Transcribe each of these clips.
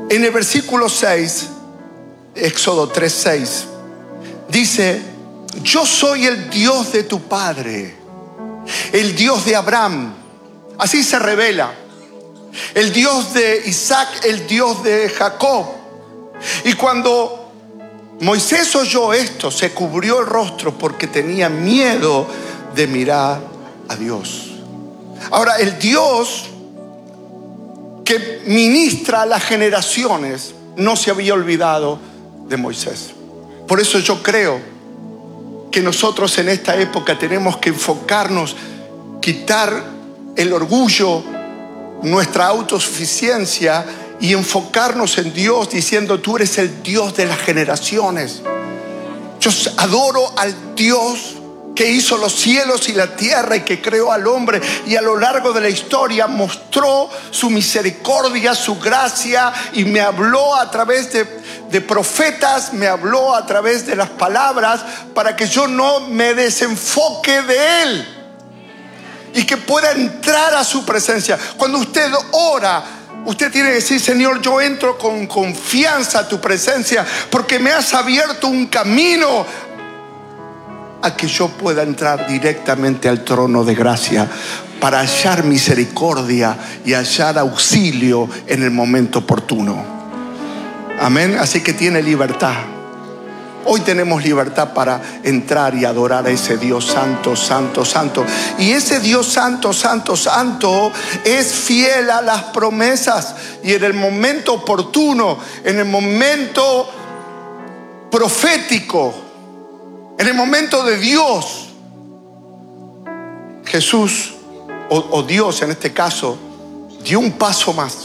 En el versículo 6, Éxodo 3:6, dice: yo soy el Dios de tu padre, el Dios de Abraham. Así se revela. El Dios de Isaac, el Dios de Jacob. Y cuando Moisés oyó esto, se cubrió el rostro porque tenía miedo de mirar a Dios. Ahora, el Dios que ministra a las generaciones no se había olvidado de Moisés. Por eso yo creo que nosotros en esta época tenemos que enfocarnos, quitar el orgullo, nuestra autosuficiencia, y enfocarnos en Dios, diciendo: tú eres el Dios de las generaciones. Yo adoro al Dios que hizo los cielos y la tierra y que creó al hombre, y a lo largo de la historia mostró su misericordia, su gracia, y me habló a través de profetas, me habló a través de las palabras, para que yo no me desenfoque de Él y que pueda entrar a su presencia. Cuando usted ora, usted tiene que decir: Señor, yo entro con confianza a tu presencia, porque me has abierto un camino a que yo pueda entrar directamente al trono de gracia para hallar misericordia y hallar auxilio en el momento oportuno. Amén. Así que tiene libertad. Hoy tenemos libertad para entrar y adorar a ese Dios santo, santo, santo. Y ese Dios santo, santo, santo es fiel a las promesas. Y en el momento oportuno, en el momento profético, en el momento de Dios, Jesús, o Dios en este caso, dio un paso más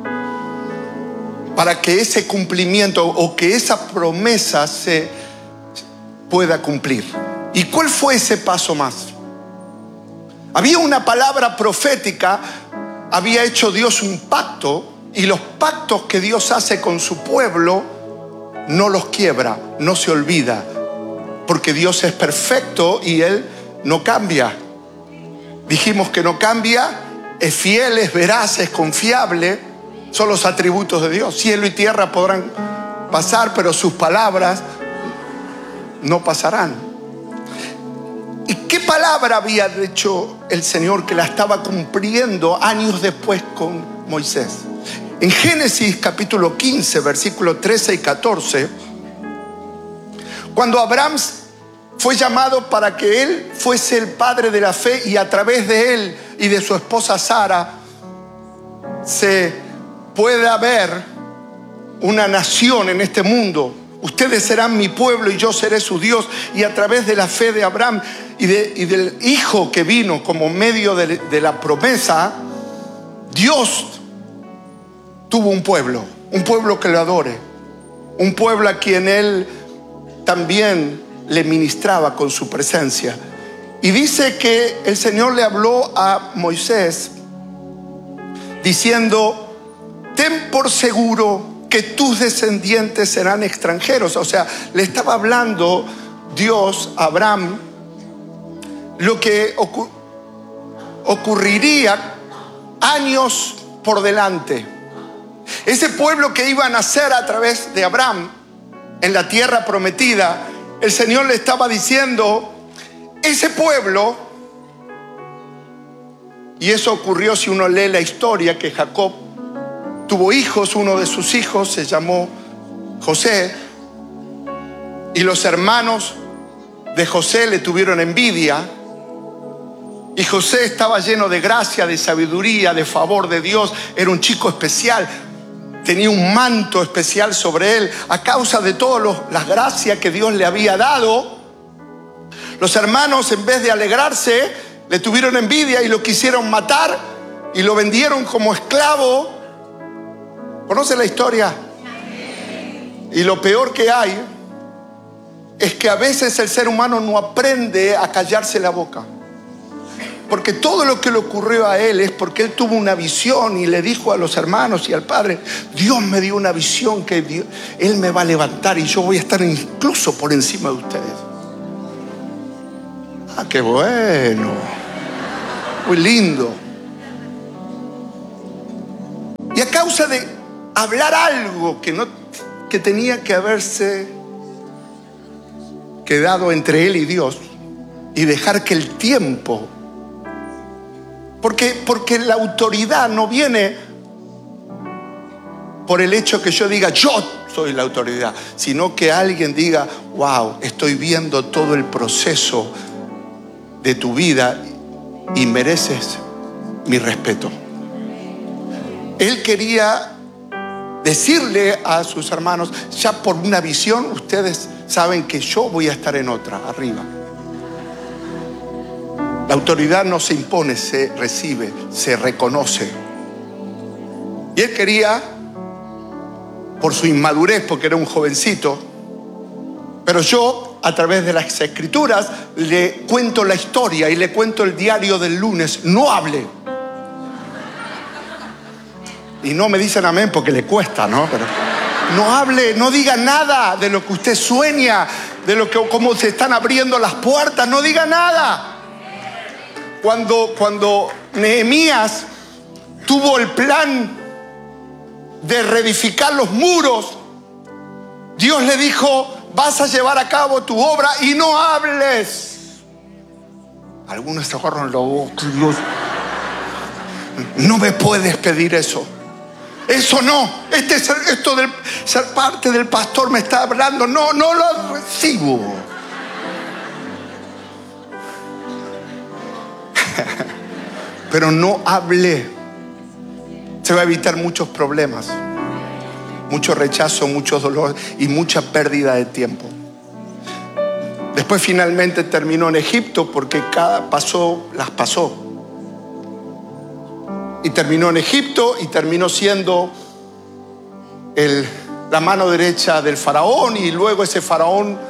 para que ese cumplimiento o que esa promesa se pueda cumplir. ¿Y cuál fue ese paso más? Había una palabra profética. Había hecho Dios un pacto, y los pactos que Dios hace con su pueblo no los quiebra, no se olvida, porque Dios es perfecto y Él no cambia. Dijimos que no cambia, es fiel, es veraz, es confiable. Son los atributos de Dios. Cielo y tierra podrán pasar, pero sus palabras no pasarán. ¿Y qué palabra había dicho el Señor que la estaba cumpliendo años después con Moisés? En Génesis capítulo 15, versículos 13 y 14, cuando Abraham fue llamado para que él fuese el padre de la fe, y a través de él y de su esposa Sara se pueda haber una nación en este mundo. Ustedes serán mi pueblo y yo seré su Dios. Y a través de la fe de Abraham y del hijo que vino como medio de la promesa, Dios tuvo un pueblo que lo adore, un pueblo a quien Él también le ministraba con su presencia. Y dice que el Señor le habló a Moisés diciendo: ten por seguro que tus descendientes serán extranjeros. O sea, le estaba hablando Dios a Abraham lo que ocurriría años por delante. Ese pueblo que iba a nacer a través de Abraham en la tierra prometida, el Señor le estaba diciendo: ese pueblo, y eso ocurrió si uno lee la historia, que Jacob tuvo hijos. Uno de sus hijos se llamó José, y los hermanos de José le tuvieron envidia, y José estaba lleno de gracia, de sabiduría, de favor de Dios. Era un chico especial, tenía un manto especial sobre él a causa de todas las gracias que Dios le había dado. Los hermanos, en vez de alegrarse, le tuvieron envidia y lo quisieron matar y lo vendieron como esclavo. ¿Conoce la historia? Y lo peor que hay es que a veces el ser humano no aprende a callarse la boca, porque todo lo que le ocurrió a él es porque él tuvo una visión y le dijo a los hermanos y al padre: Dios me dio una visión que Él me va a levantar y yo voy a estar incluso por encima de ustedes. Ah, qué bueno, muy lindo. Y a causa de hablar algo que tenía que haberse quedado entre él y Dios y dejar que el tiempo, porque la autoridad no viene por el hecho que yo diga yo soy la autoridad, sino que alguien diga, wow, estoy viendo todo el proceso de tu vida y mereces mi respeto. Él quería decirle a sus hermanos, ya por una visión ustedes saben que yo voy a estar en otra, arriba. La autoridad no se impone, se recibe, se reconoce. Y él quería, por su inmadurez, porque era un jovencito, pero yo, a través de las escrituras, le cuento la historia y le cuento el diario del lunes. No hable. Y no me dicen amén porque le cuesta, ¿no? Pero no hable, no diga nada de lo que usted sueña, de lo que, cómo se están abriendo las puertas. No diga nada. Cuando Nehemías tuvo el plan de reedificar los muros, Dios le dijo, vas a llevar a cabo tu obra y no hables. Algunos se agarran la boca. Dios, no me puedes pedir eso. Eso no. Esto de ser parte del pastor me está hablando. No lo recibo. Pero no hable. Se va a evitar muchos problemas, mucho rechazo, mucho dolor y mucha pérdida de tiempo. Después finalmente terminó en Egipto porque las pasó. Y terminó en Egipto y terminó siendo la mano derecha del faraón, y luego ese faraón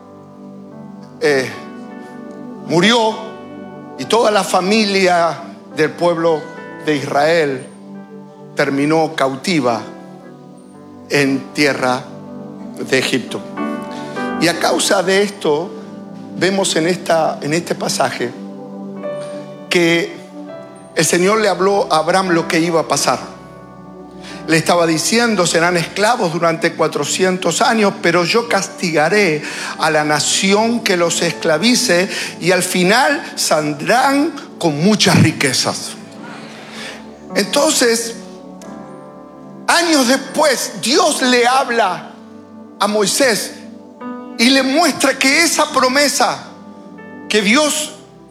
murió y toda la familia del pueblo de Israel terminó cautiva en tierra de Egipto. Y a causa de esto vemos en este pasaje que el Señor le habló a Abraham lo que iba a pasar. Le estaba diciendo, serán esclavos durante 400 años, pero yo castigaré a la nación que los esclavice y al final saldrán con muchas riquezas. Entonces, años después, Dios le habla a Moisés y le muestra que esa promesa que Dios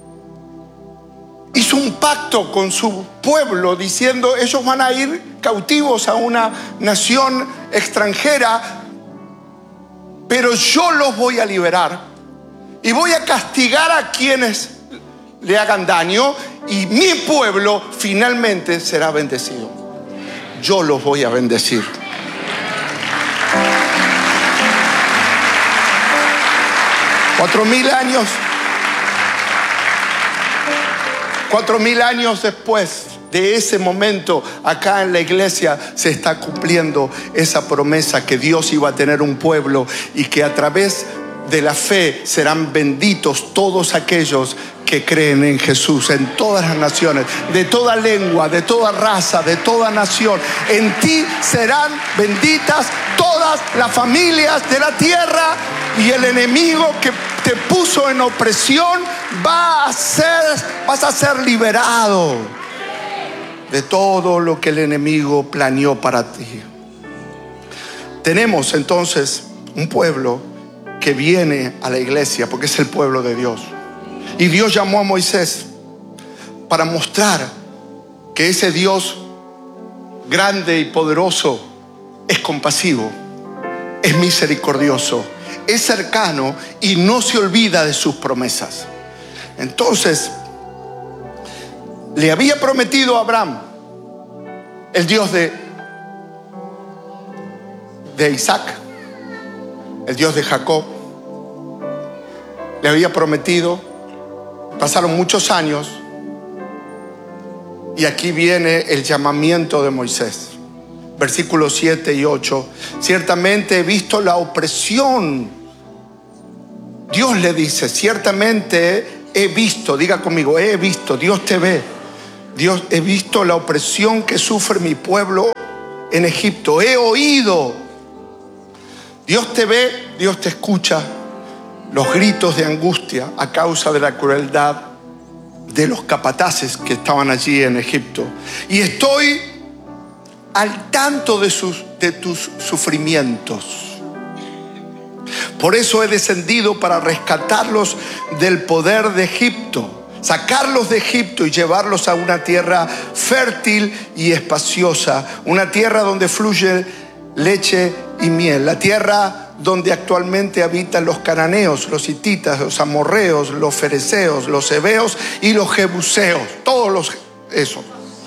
hizo un pacto con su pueblo diciendo, ellos van a ir cautivos a una nación extranjera, pero yo los voy a liberar y voy a castigar a quienes le hagan daño y mi pueblo finalmente será bendecido. Yo los voy a bendecir. Cuatro mil años después de ese momento, acá en la iglesia se está cumpliendo esa promesa que Dios iba a tener un pueblo y que a través de la fe serán benditos todos aquellos que creen en Jesús, en todas las naciones, de toda lengua, de toda raza, de toda nación. En ti serán benditas todas las familias de la tierra, y el enemigo que te puso en opresión vas a ser liberado de todo lo que el enemigo planeó para ti. Tenemos entonces un pueblo que viene a la iglesia porque es el pueblo de Dios. Y Dios llamó a Moisés para mostrar que ese Dios grande y poderoso es compasivo, es misericordioso, es cercano y no se olvida de sus promesas. Entonces, le había prometido a Abraham, el Dios de Isaac, el Dios de Jacob, le había prometido. Pasaron muchos años y aquí viene el llamamiento de Moisés. Versículos 7 y 8. Ciertamente he visto la opresión. Dios le dice, ciertamente he visto, diga conmigo, he visto, Dios te ve. Dios, he visto la opresión que sufre mi pueblo en Egipto. He oído. Dios te ve, Dios te escucha. Los gritos de angustia a causa de la crueldad de los capataces que estaban allí en Egipto. Y estoy al tanto de tus sufrimientos. Por eso he descendido para rescatarlos del poder de Egipto, sacarlos de Egipto y llevarlos a una tierra fértil y espaciosa, una tierra donde fluye leche y miel, la tierra donde actualmente habitan los cananeos, los hititas, los amorreos, los fereceos, los heveos y los jebuseos, todos esos.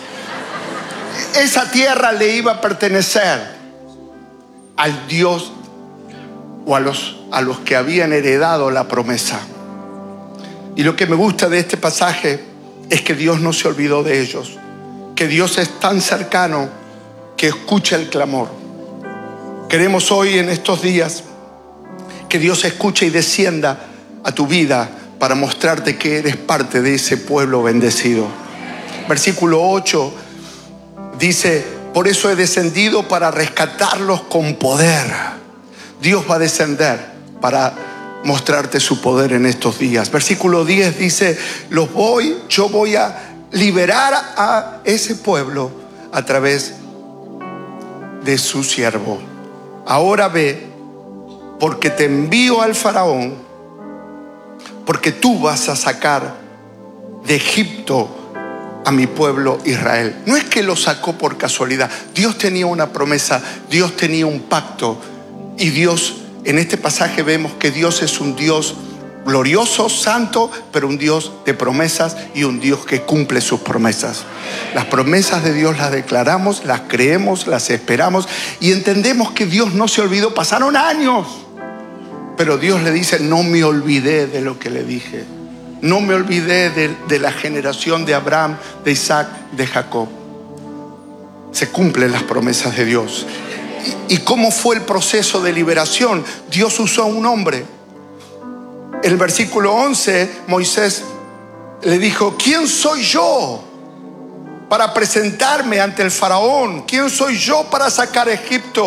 Esa tierra le iba a pertenecer al Dios o a los que habían heredado la promesa. Y lo que me gusta de este pasaje es que Dios no se olvidó de ellos, que Dios es tan cercano que escucha el clamor. Queremos hoy, en estos días, que Dios escuche y descienda a tu vida para mostrarte que eres parte de ese pueblo bendecido. Versículo 8 dice: por eso he descendido para rescatarlos con poder. Dios va a descender para mostrarte su poder en estos días. Versículo 10 dice: yo voy a liberar a ese pueblo a través de su siervo. Ahora ve, porque te envío al faraón, porque tú vas a sacar de Egipto a mi pueblo Israel. No es que lo sacó por casualidad. Dios tenía una promesa, Dios tenía un pacto. Y Dios, en este pasaje vemos que Dios es un Dios glorioso, santo, pero un Dios de promesas y un Dios que cumple sus promesas. Las promesas de Dios las declaramos, las creemos, las esperamos y entendemos que Dios no se olvidó. Pasaron años, pero Dios le dice: no me olvidé de lo que le dije. No me olvidé de la generación de Abraham, de Isaac, de Jacob. Se cumplen las promesas de Dios. ¿Y cómo fue el proceso de liberación? Dios usó a un hombre. En el versículo 11, Moisés le dijo: ¿quién soy yo para presentarme ante el faraón? ¿Quién soy yo para sacar de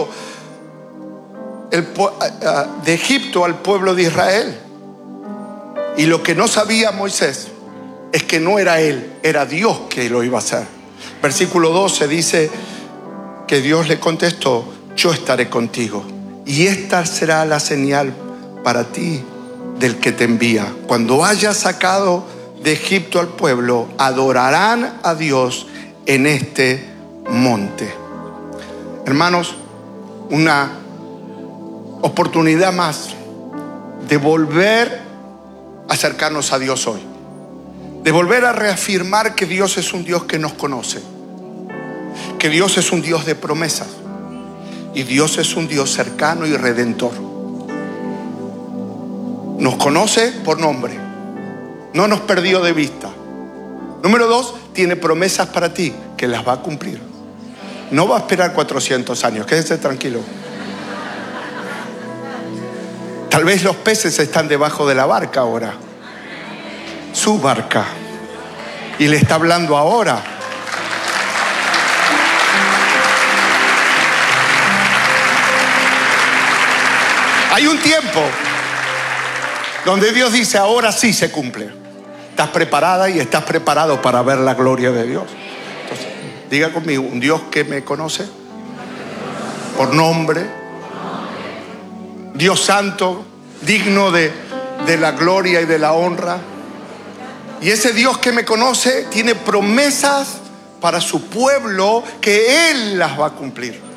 Egipto al pueblo de Israel? Y lo que no sabía Moisés es que no era él, era Dios que lo iba a hacer. Versículo 12 dice que Dios le contestó: yo estaré contigo, y esta será la señal para ti del que te envía. Cuando hayas sacado de Egipto al pueblo, adorarán a Dios en este monte. Hermanos, una oportunidad más de volver a acercarnos a Dios hoy, de volver a reafirmar que Dios es un Dios que nos conoce, que Dios es un Dios de promesas y Dios es un Dios cercano y redentor. Nos conoce por nombre, no nos perdió de vista. Número 2, tiene promesas para ti que las va a cumplir. No va a esperar 400 años, quédese tranquilo. Tal vez los peces están debajo de la barca ahora, su barca, y le está hablando ahora. Hay un tiempo donde Dios dice: ahora sí se cumple. Estás preparada y estás preparado para ver la gloria de Dios. Entonces, diga conmigo: un Dios que me conoce por nombre, Dios santo, digno de la gloria y de la honra. Y ese Dios que me conoce tiene promesas para su pueblo que Él las va a cumplir.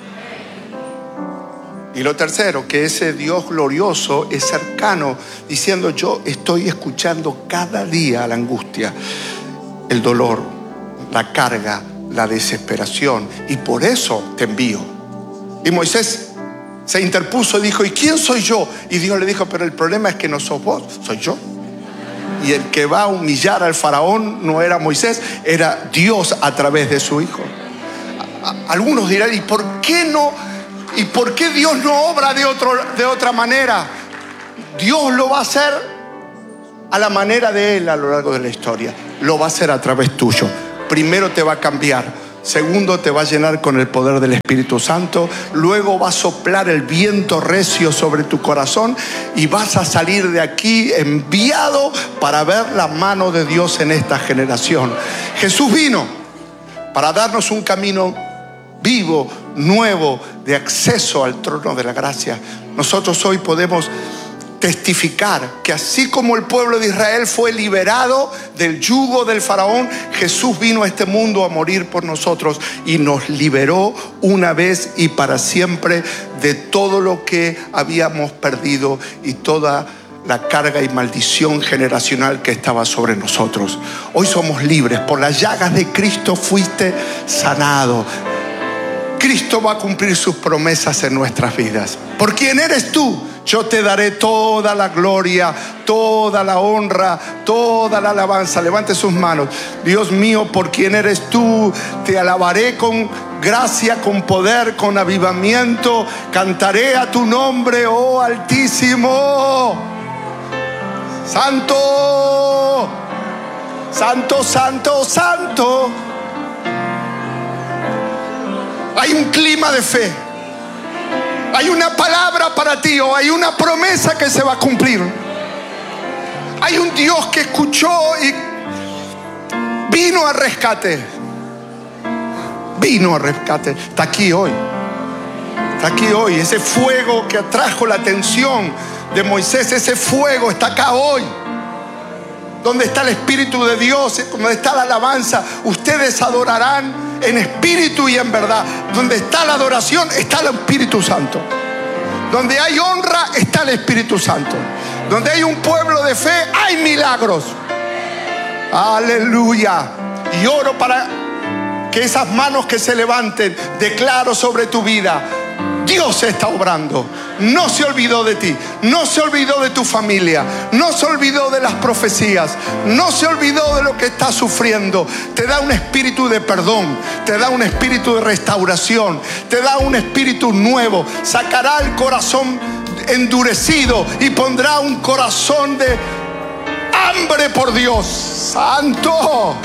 Y lo tercero, que ese Dios glorioso es cercano, diciendo: yo estoy escuchando cada día la angustia, el dolor, la carga, la desesperación, y por eso te envío. Y Moisés se interpuso y dijo: ¿y quién soy yo? Y Dios le dijo: pero el problema es que no sos vos, soy yo. Y el que va a humillar al faraón no era Moisés, era Dios a través de su hijo. Algunos dirán: ¿y por qué no? ¿Y por qué Dios no obra de otra manera? Dios lo va a hacer a la manera de Él a lo largo de la historia. Lo va a hacer a través tuyo. Primero te va a cambiar. Segundo, te va a llenar con el poder del Espíritu Santo. Luego va a soplar el viento recio sobre tu corazón y vas a salir de aquí enviado para ver la mano de Dios en esta generación. Jesús vino para darnos un camino vivo, nuevo, de acceso al trono de la gracia. Nosotros hoy podemos testificar que así como el pueblo de Israel fue liberado del yugo del faraón, Jesús vino a este mundo a morir por nosotros y nos liberó una vez y para siempre de todo lo que habíamos perdido y toda la carga y maldición generacional que estaba sobre nosotros. Hoy somos libres. Por las llagas de Cristo fuiste sanado. Cristo va a cumplir sus promesas en nuestras vidas. Por quien eres tú, yo te daré toda la gloria, toda la honra, toda la alabanza. Levante sus manos. Dios mío, por quien eres tú, te alabaré con gracia, con poder, con avivamiento. Cantaré a tu nombre, oh Altísimo. Santo, santo, santo, santo. Hay un clima de fe. Hay una palabra para ti, o hay una promesa que se va a cumplir. Hay un Dios que escuchó y vino a rescate. Vino a rescate. Está aquí hoy. Está aquí hoy. Ese fuego que atrajo la atención de Moisés, ese fuego está acá hoy. Donde está el Espíritu de Dios, donde está la alabanza, ustedes adorarán en espíritu y en verdad. Donde está la adoración, está el Espíritu Santo. Donde hay honra, está el Espíritu Santo. Donde hay un pueblo de fe, hay milagros. Aleluya. Y oro para que esas manos que se levanten, declaro sobre tu vida: Dios está obrando. No se olvidó de ti, no se olvidó de tu familia, no se olvidó de las profecías, no se olvidó de lo que estás sufriendo. Te da un espíritu de perdón, te da un espíritu de restauración, te da un espíritu nuevo. Sacará el corazón endurecido y pondrá un corazón de hambre por Dios. Santo.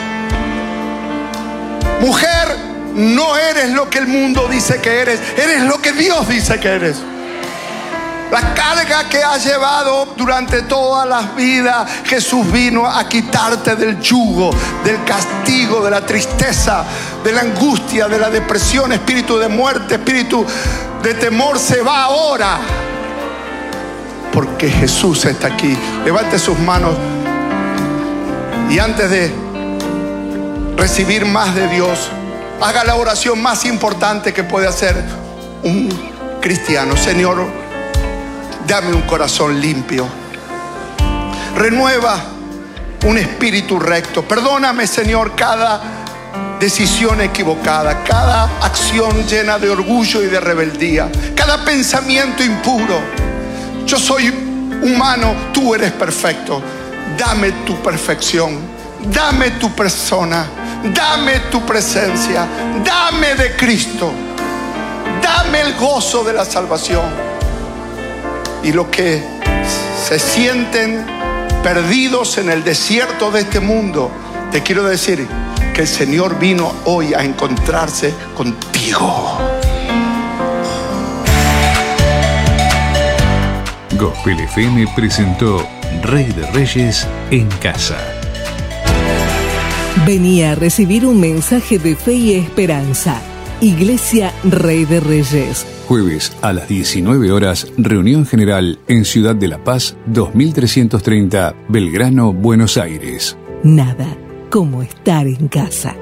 Mujer, no eres lo que el mundo dice que eres, eres lo que Dios dice que eres. La carga que has llevado durante todas las vidas, Jesús vino a quitarte del yugo, del castigo, de la tristeza, de la angustia, de la depresión. Espíritu de muerte, espíritu de temor, se va ahora, porque Jesús está aquí. Levante sus manos y antes de recibir más de Dios, haga la oración más importante que puede hacer un cristiano. Señor, dame un corazón limpio. Renueva un espíritu recto. Perdóname, Señor, cada decisión equivocada, cada acción llena de orgullo y de rebeldía, cada pensamiento impuro. Yo soy humano, tú eres perfecto. Dame tu perfección, dame tu persona, dame tu presencia, dame de Cristo, dame el gozo de la salvación. Y los que se sienten perdidos en el desierto de este mundo, te quiero decir que el Señor vino hoy a encontrarse contigo. Gospel FM presentó Rey de Reyes en casa. Venía a recibir un mensaje de fe y esperanza. Iglesia Rey de Reyes. Jueves a las 19 horas, reunión general en Ciudad de La Paz, 2330, Belgrano, Buenos Aires. Nada como estar en casa.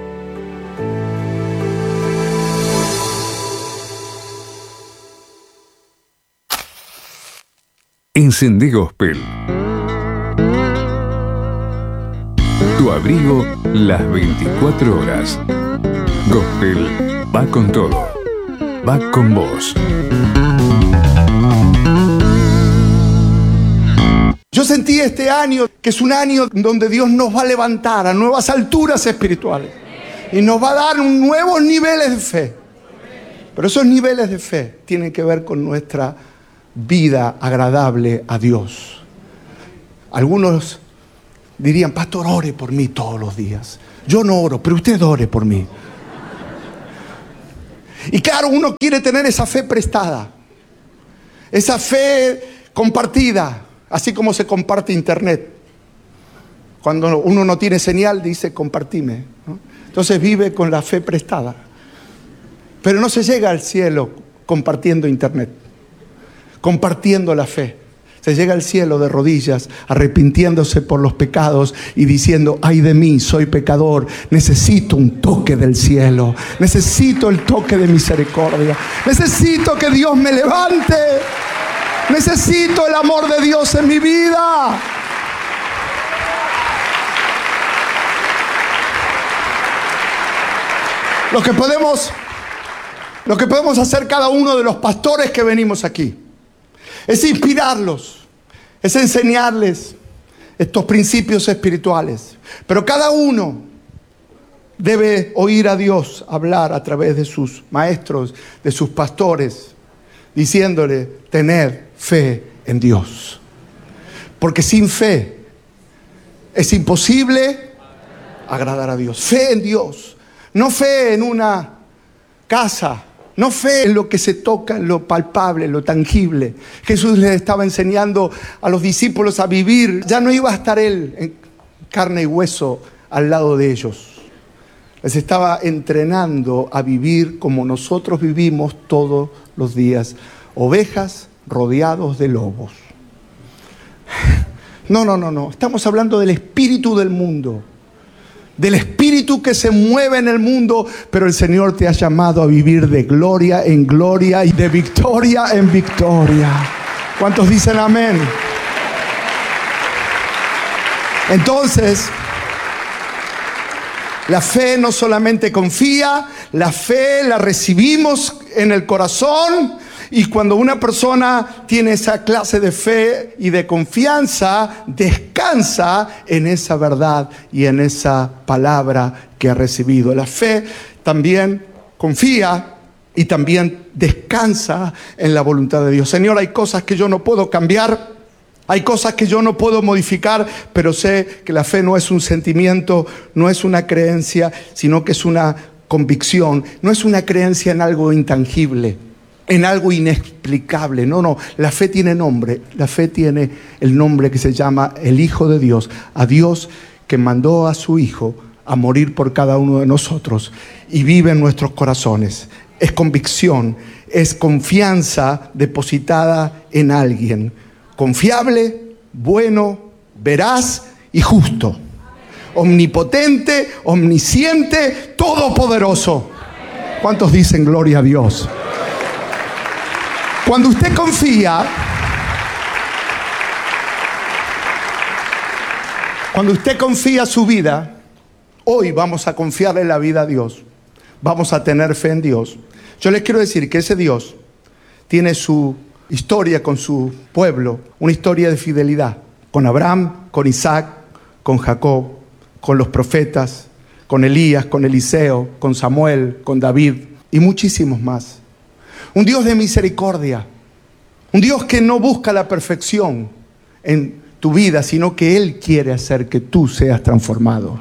Encendé Gospel. Tu abrigo las 24 horas. Gospel va con todo. Va con vos. Yo sentí este año que es un año donde Dios nos va a levantar a nuevas alturas espirituales y nos va a dar nuevos niveles de fe. Pero esos niveles de fe tienen que ver con nuestra vida agradable a Dios. Algunos dirían: pastor, ore por mí todos los días. Yo no oro, pero usted ore por mí. Y claro, uno quiere tener esa fe prestada, esa fe compartida, así como se comparte internet. Cuando uno no tiene señal, dice compartime, ¿no? Entonces vive con la fe prestada. Pero no se llega al cielo compartiendo internet, compartiendo la fe. Se llega al cielo de rodillas, arrepintiéndose por los pecados y diciendo: ay de mí, soy pecador, necesito un toque del cielo, necesito el toque de misericordia, necesito que Dios me levante, necesito el amor de Dios en mi vida. Lo que podemos hacer cada uno de los pastores que venimos aquí es inspirarlos, es enseñarles estos principios espirituales. Pero cada uno debe oír a Dios hablar a través de sus maestros, de sus pastores, diciéndole: tened fe en Dios. Porque sin fe es imposible agradar a Dios. Fe en Dios. No fe en una casa, no fe en lo que se toca, en lo palpable, en lo tangible. Jesús les estaba enseñando a los discípulos a vivir. Ya no iba a estar Él en carne y hueso al lado de ellos. Les estaba entrenando a vivir como nosotros vivimos todos los días. Ovejas rodeados de lobos. No. Estamos hablando del espíritu del mundo. Del espíritu que se mueve en el mundo, pero el Señor te ha llamado a vivir de gloria en gloria y de victoria en victoria. ¿Cuántos dicen amén? Entonces, la fe no solamente confía, la fe la recibimos en el corazón. Y cuando una persona tiene esa clase de fe y de confianza, descansa en esa verdad y en esa palabra que ha recibido. La fe también confía y también descansa en la voluntad de Dios. Señor, hay cosas que yo no puedo cambiar, hay cosas que yo no puedo modificar, pero sé que la fe no es un sentimiento, no es una creencia, sino que es una convicción. No es una creencia en algo intangible, en algo inexplicable. No, la fe tiene nombre. La fe tiene el nombre que se llama el Hijo de Dios. A Dios que mandó a su Hijo a morir por cada uno de nosotros y vive en nuestros corazones. Es convicción, es confianza depositada en alguien confiable, bueno, veraz y justo. Omnipotente, omnisciente, todopoderoso. ¿Cuántos dicen gloria a Dios? Cuando usted confía su vida, hoy vamos a confiarle la vida a Dios. Vamos a tener fe en Dios. Yo les quiero decir que ese Dios tiene su historia con su pueblo, una historia de fidelidad. Con Abraham, con Isaac, con Jacob, con los profetas, con Elías, con Eliseo, con Samuel, con David y muchísimos más. Un Dios de misericordia, un Dios que no busca la perfección en tu vida, sino que Él quiere hacer que tú seas transformado.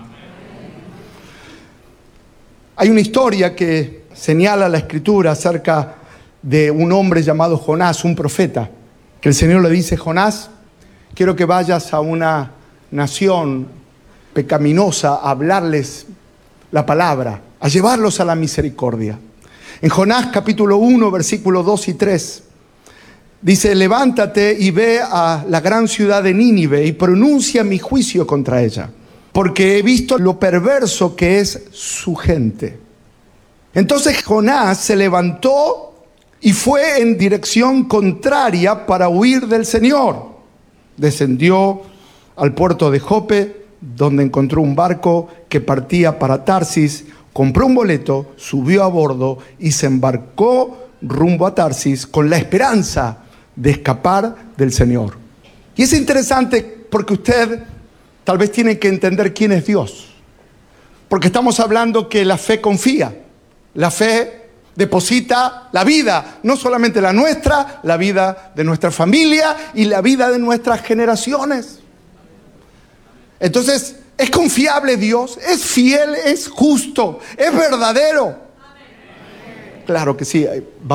Hay una historia que señala la Escritura acerca de un hombre llamado Jonás, un profeta, que el Señor le dice: Jonás, quiero que vayas a una nación pecaminosa a hablarles la palabra, a llevarlos a la misericordia. En Jonás capítulo 1, versículos 2 y 3, dice: levántate y ve a la gran ciudad de Nínive y pronuncia mi juicio contra ella, porque he visto lo perverso que es su gente. Entonces Jonás se levantó y fue en dirección contraria para huir del Señor. Descendió al puerto de Jope, donde encontró un barco que partía para Tarsis. Compró un boleto, subió a bordo y se embarcó rumbo a Tarsis con la esperanza de escapar del Señor. Y es interesante porque usted tal vez tiene que entender quién es Dios. Porque estamos hablando que la fe confía. La fe deposita la vida, no solamente la nuestra, la vida de nuestra familia y la vida de nuestras generaciones. Entonces, es confiable Dios, es fiel, es justo, es verdadero. Claro que sí.